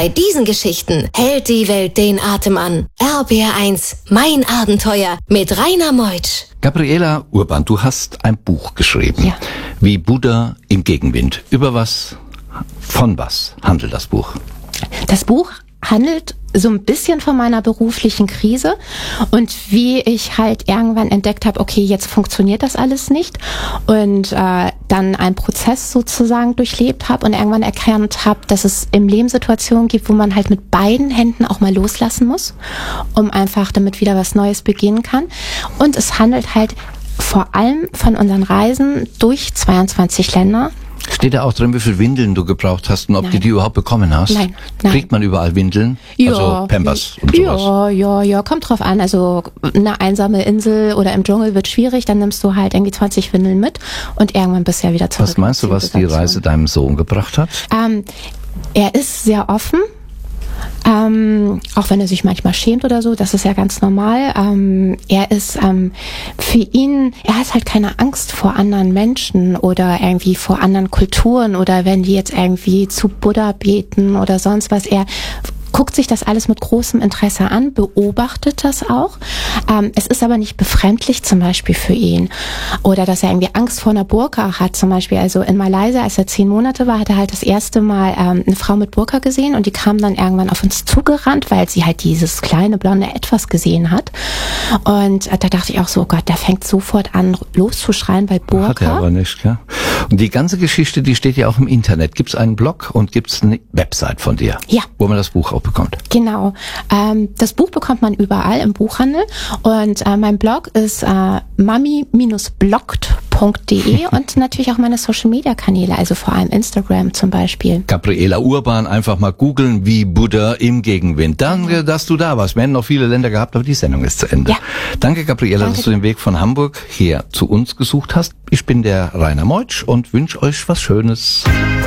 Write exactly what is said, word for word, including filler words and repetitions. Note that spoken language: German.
Bei diesen Geschichten hält die Welt den Atem an. R B R eins, mein Abenteuer mit Rainer Meutsch. Gabriela Urban, du hast ein Buch geschrieben. Ja. Wie Buddha im Gegenwind. Über was, von was handelt das Buch? Das Buch handelt so ein bisschen von meiner beruflichen Krise und wie ich halt irgendwann entdeckt habe, okay, jetzt funktioniert das alles nicht und äh, dann einen Prozess sozusagen durchlebt habe und irgendwann erkannt habe, dass es im Leben Situationen gibt, wo man halt mit beiden Händen auch mal loslassen muss, um einfach damit wieder was Neues beginnen kann. Und es handelt halt vor allem von unseren Reisen durch zweiundzwanzig Länder. Steht da auch drin, wie viel Windeln du gebraucht hast und ob Nein. du die überhaupt bekommen hast? Nein, nein. Kriegt man überall Windeln? Ja, also Pampers und sowas? Ja, ja, ja, kommt drauf an. Also eine einsame Insel oder im Dschungel wird schwierig, dann nimmst du halt irgendwie zwanzig Windeln mit und irgendwann bist du ja wieder zurück. Was meinst du, was die Reise deinem Sohn gebracht hat? Ähm, er ist sehr offen. Ähm, auch wenn er sich manchmal schämt oder so, das ist ja ganz normal. Ähm, er ist ähm, für ihn, er hat halt keine Angst vor anderen Menschen oder irgendwie vor anderen Kulturen oder wenn die jetzt irgendwie zu Buddha beten oder sonst was. Er guckt sich das alles mit großem Interesse an, beobachtet das auch. Ähm, es ist aber nicht befremdlich zum Beispiel für ihn. Oder dass er irgendwie Angst vor einer Burka hat zum Beispiel. Also in Malaysia, als er zehn Monate war, hat er halt das erste Mal ähm, eine Frau mit Burka gesehen und die kam dann irgendwann auf uns zugerannt, weil sie halt dieses kleine blonde Etwas gesehen hat. Und äh, da dachte ich auch so, oh Gott, der fängt sofort an loszuschreien, weil Burka... Hat er aber nicht, gell? Und die ganze Geschichte, die steht ja auch im Internet. Gibt es einen Blog und gibt es eine Website von dir? Ja. Wo man das Buch auch bekommt. Genau. Ähm, das Buch bekommt man überall im Buchhandel und äh, mein Blog ist äh, mami bloggt punkt de und natürlich auch meine Social-Media-Kanäle, also vor allem Instagram zum Beispiel. Gabriela Urban, einfach mal googeln, wie Buddha im Gegenwind. Danke, dass du da warst. Wir hätten noch viele Länder gehabt, aber die Sendung ist zu Ende. Ja. Danke, Gabriela, Danke. dass du den Weg von Hamburg her zu uns gesucht hast. Ich bin der Rainer Meutsch und wünsche euch was Schönes.